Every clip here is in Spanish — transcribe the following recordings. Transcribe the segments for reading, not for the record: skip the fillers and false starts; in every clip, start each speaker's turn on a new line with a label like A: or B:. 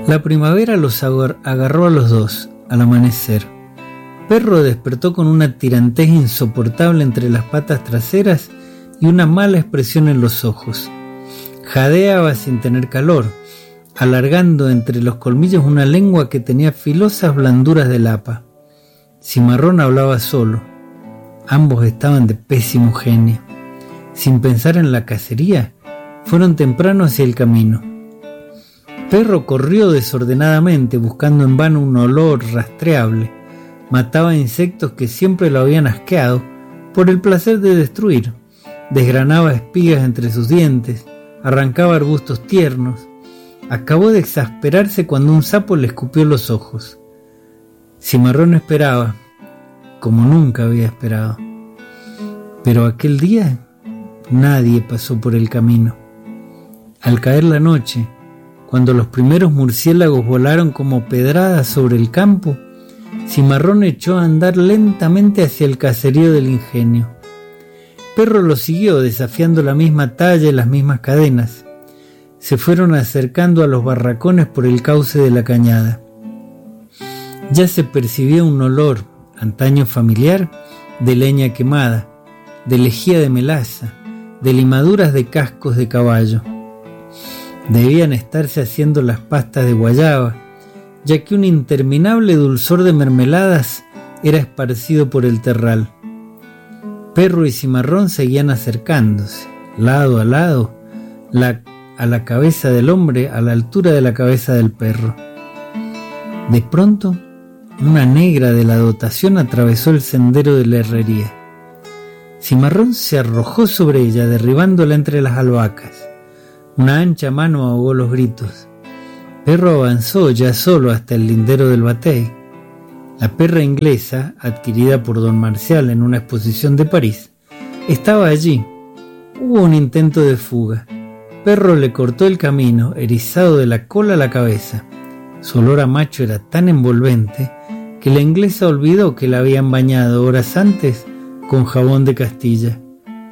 A: La primavera los agarró a los dos, al amanecer. Perro despertó con una tirantez insoportable entre las patas traseras y una mala expresión en los ojos. Jadeaba sin tener calor, alargando entre los colmillos una lengua que tenía filosas blanduras de lapa. Cimarrón hablaba solo. Ambos estaban de pésimo genio. Sin pensar en la cacería, fueron temprano hacia el camino. Perro corrió desordenadamente, buscando en vano un olor rastreable. Mataba insectos que siempre lo habían asqueado por el placer de destruir. Desgranaba espigas entre sus dientes, arrancaba arbustos tiernos. Acabó de exasperarse cuando un sapo le escupió los ojos. Cimarrón esperaba, como nunca había esperado. Pero aquel día nadie pasó por el camino. Al caer la noche, cuando los primeros murciélagos volaron como pedradas sobre el campo, Cimarrón echó a andar lentamente hacia el caserío del ingenio. Perro lo siguió, desafiando la misma talla y las mismas cadenas. Se fueron acercando a los barracones por el cauce de la cañada. Ya se percibía un olor, antaño familiar, de leña quemada, de lejía de melaza, de limaduras de cascos de caballo. Debían estarse haciendo las pastas de guayaba, ya que un interminable dulzor de mermeladas era esparcido por el terral. Perro y Cimarrón seguían acercándose, lado a lado, a la cabeza del hombre a la altura de la cabeza del perro. De pronto, una negra de la dotación atravesó el sendero de la herrería. Cimarrón se arrojó sobre ella, derribándola entre las albahacas. Una ancha mano ahogó los gritos. Perro avanzó ya solo hasta el lindero del batey. La perra inglesa, adquirida por don Marcial en una exposición de París, estaba allí. Hubo un intento de fuga. Perro le cortó el camino, erizado de la cola a la cabeza. Su olor a macho era tan envolvente que la inglesa olvidó que la habían bañado horas antes con jabón de Castilla.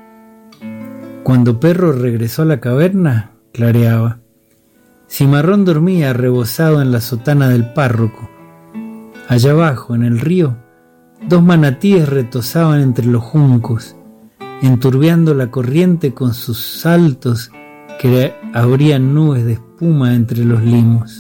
A: Cuando Perro regresó a la caverna, clareaba. Cimarrón dormía rebozado en la sotana del párroco. Allá abajo, en el río, dos manatíes retozaban entre los juncos, enturbiando la corriente con sus saltos que abrían nubes de espuma entre los limos.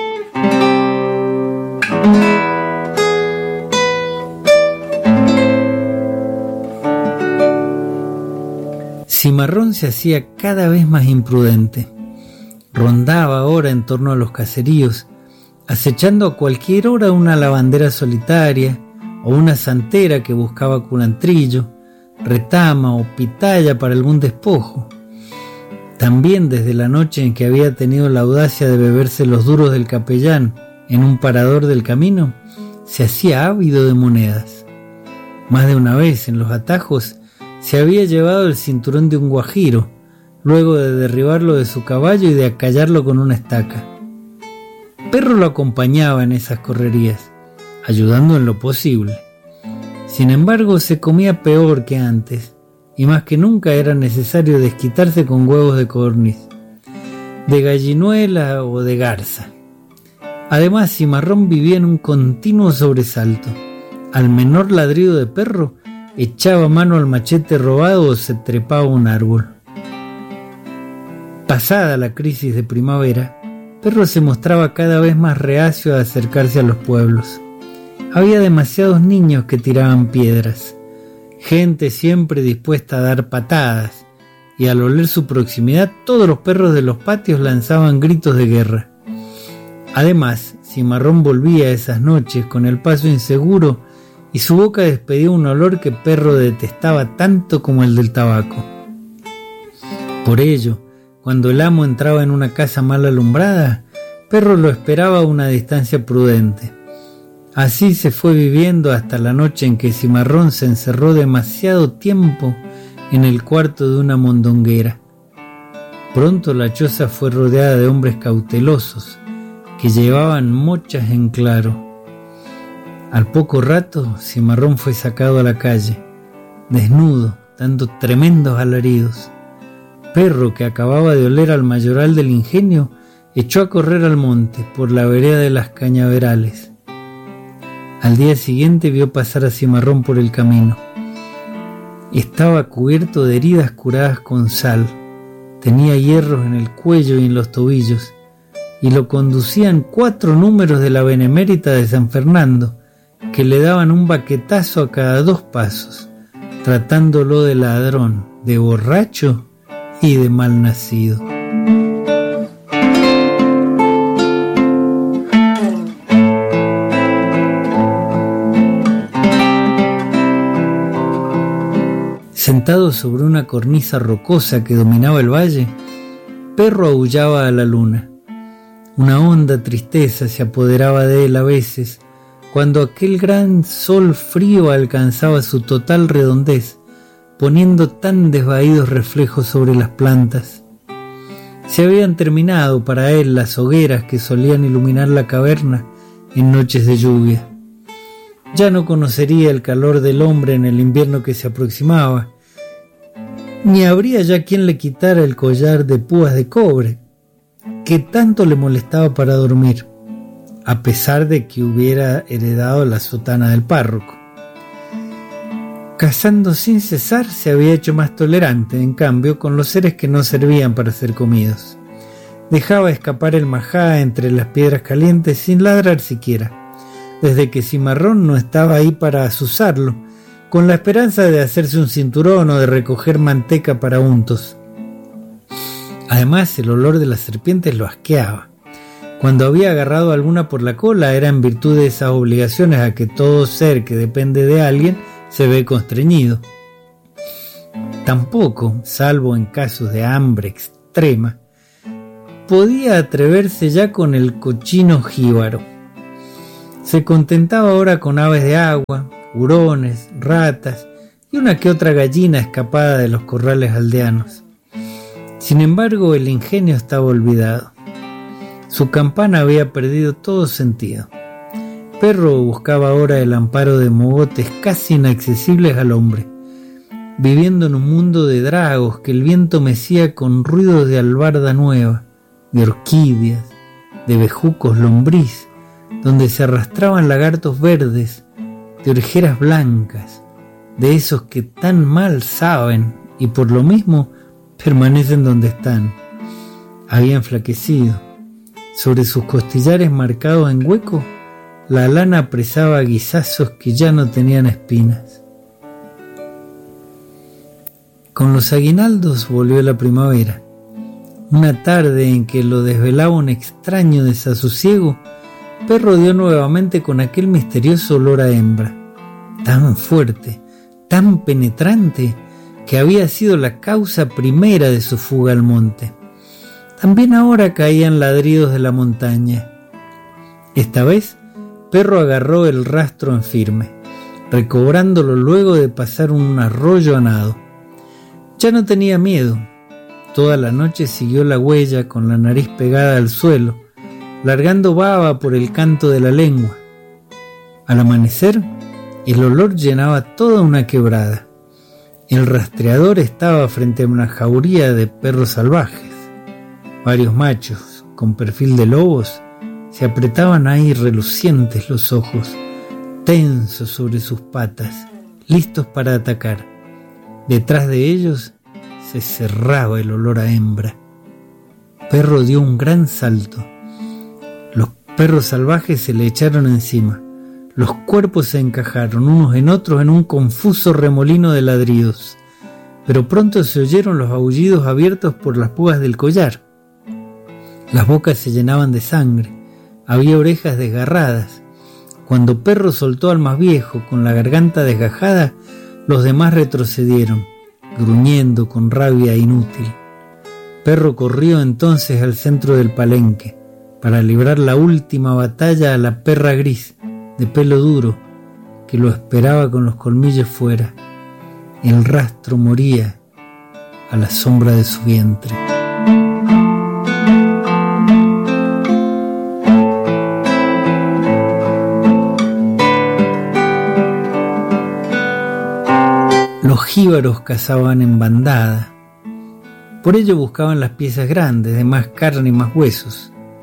A: Cimarrón se hacía cada vez más imprudente. Rondaba ahora en torno a los caseríos, acechando a cualquier hora una lavandera solitaria o una santera que buscaba culantrillo, retama o pitaya para algún despojo. También desde la noche en que había tenido la audacia de beberse los duros del capellán en un parador del camino, se hacía ávido de monedas. Más de una vez en los atajos se había llevado el cinturón de un guajiro, luego de derribarlo de su caballo y de acallarlo con una estaca. Perro lo acompañaba en esas correrías, ayudando en lo posible. Sin embargo, se comía peor que antes, y más que nunca era necesario desquitarse con huevos de codorniz, de gallinuela o de garza. Además, Cimarrón vivía en un continuo sobresalto. Al menor ladrido de Perro, echaba mano al machete robado o se trepaba a un árbol. Pasada la crisis de primavera, Perro se mostraba cada vez más reacio a acercarse a los pueblos. Había demasiados niños que tiraban piedras, gente siempre dispuesta a dar patadas, y al oler su proximidad todos los perros de los patios lanzaban gritos de guerra. Además, Cimarrón volvía esas noches con el paso inseguro y su boca despedía un olor que Perro detestaba tanto como el del tabaco. Por ello, cuando el amo entraba en una casa mal alumbrada, Perro lo esperaba a una distancia prudente. Así se fue viviendo hasta la noche en que Cimarrón se encerró demasiado tiempo en el cuarto de una mondonguera. Pronto la choza fue rodeada de hombres cautelosos que llevaban mochas en claro. Al poco rato, Cimarrón fue sacado a la calle, desnudo, dando tremendos alaridos. Perro, que acababa de oler al mayoral del ingenio, echó a correr al monte por la vereda de las cañaverales. Al día siguiente vio pasar a Cimarrón por el camino. Estaba cubierto de heridas curadas con sal, tenía hierros en el cuello y en los tobillos, y lo conducían 4 números de la Benemérita de San Fernando, que le daban un baquetazo a cada 2 pasos, tratándolo de ladrón, de borracho y de malnacido. Sentado sobre una cornisa rocosa que dominaba el valle, Perro aullaba a la luna. Una honda tristeza se apoderaba de él a veces, cuando aquel gran sol frío alcanzaba su total redondez, poniendo tan desvaídos reflejos sobre las plantas. Se habían terminado para él las hogueras que solían iluminar la caverna en noches de lluvia. Ya no conocería el calor del hombre en el invierno que se aproximaba, ni habría ya quien le quitara el collar de púas de cobre, que tanto le molestaba para dormir, a pesar de que hubiera heredado la sotana del párroco. Cazando sin cesar se había hecho más tolerante, en cambio, con los seres que no servían para ser comidos. Dejaba escapar el majá entre las piedras calientes sin ladrar siquiera, desde que Cimarrón no estaba ahí para azuzarlo, con la esperanza de hacerse un cinturón o de recoger manteca para untos. Además, el olor de las serpientes lo asqueaba. Cuando había agarrado alguna por la cola era en virtud de esas obligaciones a que todo ser que depende de alguien se ve constreñido. Tampoco, salvo en casos de hambre extrema, podía atreverse ya con el cochino jíbaro. Se contentaba ahora con aves de agua, hurones, ratas y una que otra gallina escapada de los corrales aldeanos. Sin embargo, el ingenio estaba olvidado. Su campana había perdido todo sentido. Perro buscaba ahora el amparo de mogotes casi inaccesibles al hombre, viviendo en un mundo de dragos que el viento mecía con ruidos de albarda nueva, de orquídeas, de bejucos lombriz, donde se arrastraban lagartos verdes, de orejeras blancas, de esos que tan mal saben y por lo mismo permanecen donde están. Había enflaquecido. Sobre sus costillares marcados en hueco, la lana apresaba guisazos que ya no tenían espinas. Con los aguinaldos volvió la primavera. Una tarde en que lo desvelaba un extraño desasosiego, Perro dio nuevamente con aquel misterioso olor a hembra, tan fuerte, tan penetrante, que había sido la causa primera de su fuga al monte. También ahora caían ladridos de la montaña. Esta vez, Perro agarró el rastro en firme, recobrándolo luego de pasar un arroyo a nado. Ya no tenía miedo. Toda la noche siguió la huella con la nariz pegada al suelo, largando baba por el canto de la lengua. Al amanecer, el olor llenaba toda una quebrada. El rastreador estaba frente a una jauría de perros salvajes. Varios machos, con perfil de lobos, se apretaban ahí relucientes los ojos, tensos sobre sus patas, listos para atacar. Detrás de ellos se cerraba el olor a hembra. Perro dio un gran salto. Los perros salvajes se le echaron encima. Los cuerpos se encajaron unos en otros en un confuso remolino de ladridos. Pero pronto se oyeron los aullidos abiertos por las púas del collar. Las bocas se llenaban de sangre. Había orejas desgarradas. Cuando Perro soltó al más viejo con la garganta desgajada, los demás retrocedieron, gruñendo con rabia inútil. Perro corrió entonces al centro del palenque para librar la última batalla a la perra gris, de pelo duro, que lo esperaba con los colmillos fuera. El rastro moría a la sombra de su vientre. Los jíbaros cazaban en bandada. Por ello buscaban las piezas grandes, de más carne y más huesos.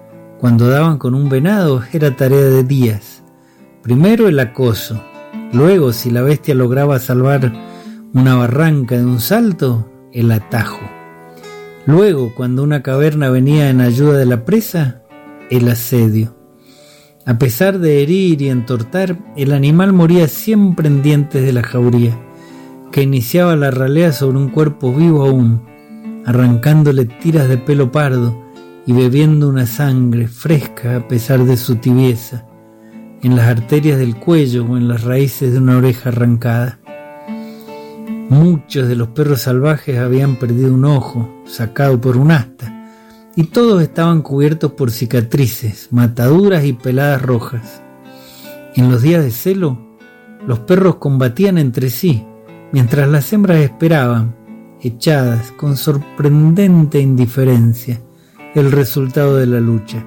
A: Cuando daban con un venado era tarea de días. Primero el acoso, luego, si la bestia lograba salvar una barranca de un salto, el atajo. Luego, cuando una caverna venía en ayuda de la presa, el asedio. A pesar de herir y entortar, el animal moría siempre en dientes de la jauría, que iniciaba la ralea sobre un cuerpo vivo aún, arrancándole tiras de pelo pardo y bebiendo una sangre fresca a pesar de su tibieza, en las arterias del cuello o en las raíces de una oreja arrancada. Muchos de los perros salvajes habían perdido un ojo, sacado por un asta, y todos estaban cubiertos por cicatrices, mataduras y peladas rojas. En los días de celo, los perros combatían entre sí, mientras las hembras esperaban, echadas con sorprendente indiferencia, el resultado de la lucha.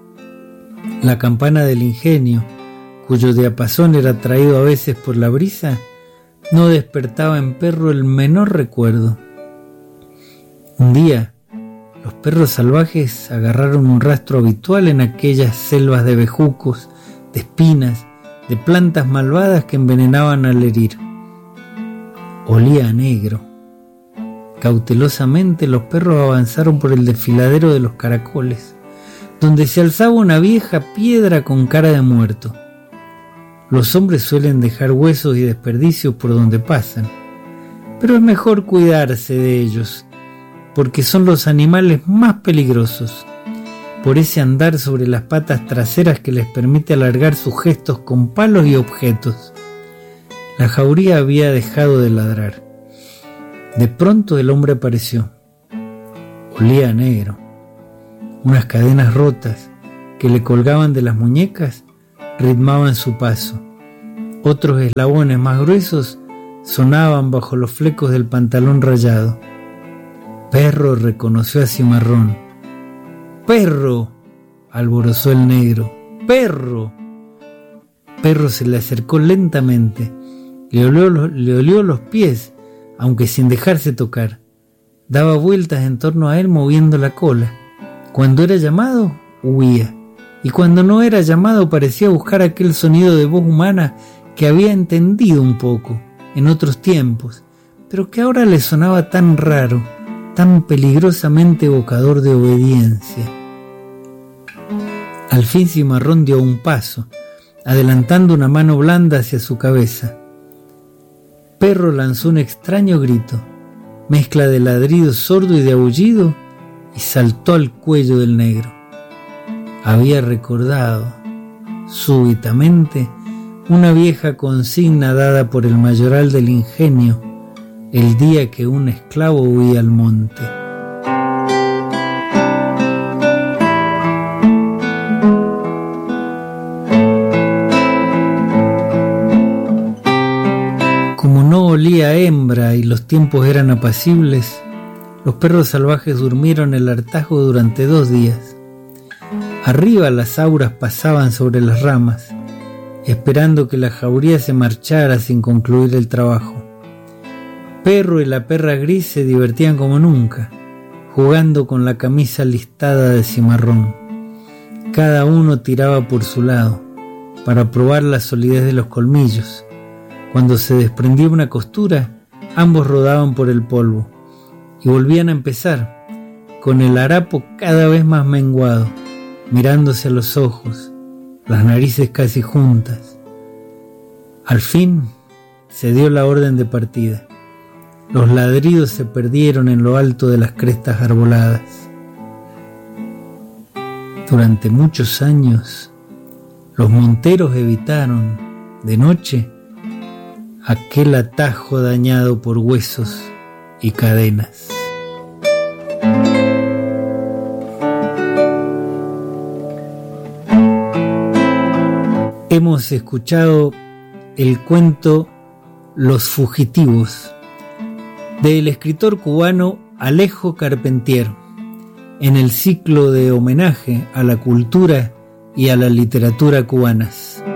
A: La campana del ingenio, cuyo diapasón era traído a veces por la brisa, no despertaba en Perro el menor recuerdo. Un día, los perros salvajes agarraron un rastro habitual en aquellas selvas de bejucos, de espinas, de plantas malvadas que envenenaban al herir. Olía a negro. Cautelosamente los perros avanzaron por el desfiladero de los caracoles, donde se alzaba una vieja piedra con cara de muerto. Los hombres suelen dejar huesos y desperdicios por donde pasan, pero es mejor cuidarse de ellos, porque son los animales más peligrosos, por ese andar sobre las patas traseras que les permite alargar sus gestos con palos y objetos. La jauría había dejado de ladrar. De pronto el hombre apareció. Olía a negro. Unas cadenas rotas que le colgaban de las muñecas ritmaban su paso. Otros eslabones más gruesos sonaban bajo los flecos del pantalón rayado. Perro reconoció a Cimarrón. ¡Perro!, alborozó el negro. ¡Perro! Perro se le acercó lentamente, le olió los pies, aunque sin dejarse tocar. Daba vueltas en torno a él moviendo la cola. Cuando era llamado, huía, y cuando no era llamado parecía buscar aquel sonido de voz humana que había entendido un poco en otros tiempos, pero que ahora le sonaba tan raro, tan peligrosamente evocador de obediencia. Al fin Cimarrón dio un paso, adelantando una mano blanda hacia su cabeza. Perro lanzó un extraño grito, mezcla de ladrido sordo y de aullido, y saltó al cuello del negro. Había recordado, súbitamente, una vieja consigna dada por el mayoral del ingenio el día que un esclavo huía al monte. Como no olía a hembra y los tiempos eran apacibles, los perros salvajes durmieron el hartazgo durante 2 días. Arriba las auras pasaban sobre las ramas, esperando que la jauría se marchara sin concluir el trabajo. Perro y la perra gris se divertían como nunca, jugando con la camisa listada de Cimarrón. Cada uno tiraba por su lado, para probar la solidez de los colmillos. Cuando se desprendía una costura, ambos rodaban por el polvo, y volvían a empezar, con el harapo cada vez más menguado, mirándose a los ojos, las narices casi juntas. Al fin se dio la orden de partida. Los ladridos se perdieron en lo alto de las crestas arboladas. Durante muchos años, los monteros evitaron, de noche, aquel atajo dañado por huesos y cadenas. Hemos escuchado el cuento Los fugitivos, del escritor cubano Alejo Carpentier, en el ciclo de homenaje a la cultura y a la literatura cubanas.